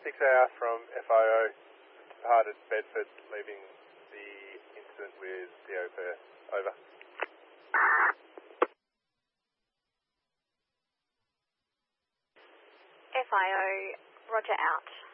6AR from FIO, departed Bedford, leaving the incident with DO Perth. Over. FIO, roger out.